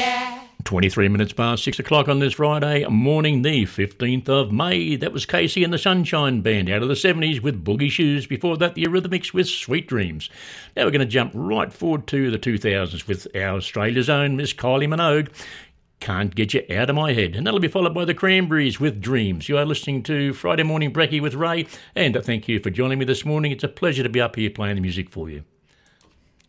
23 minutes past 6 o'clock on this Friday morning, the 15th of May. That was Casey and the Sunshine Band out of the 70s with Boogie Shoes. Before that, the Eurythmics with Sweet Dreams. Now we're going to jump right forward to the 2000s with our Australia's own Miss Kylie Minogue. Can't Get You Out of My Head. And that'll be followed by the Cranberries with Dreams. You are listening to Friday Morning Brekkie with Ray, and thank you for joining me this morning. It's a pleasure to be up here playing the music for you.